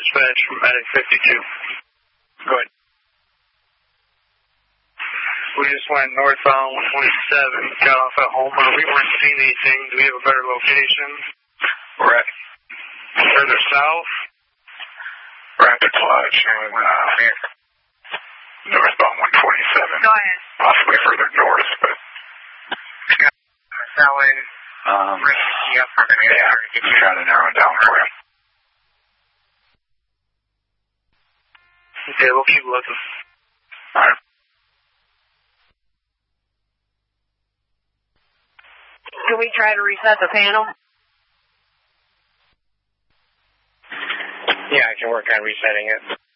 dispatch from Medic 52. Go ahead. We just went northbound 127, got off at Homer. We weren't seeing anything. Do we have a better location? We're at Further south? Rapids Lodge and northbound 127. Go ahead. Possibly further north, but... Selling. Yeah, try to narrow it down for you. Okay, we'll keep looking. All right. Can we try to reset the panel? Yeah, I can work on resetting it.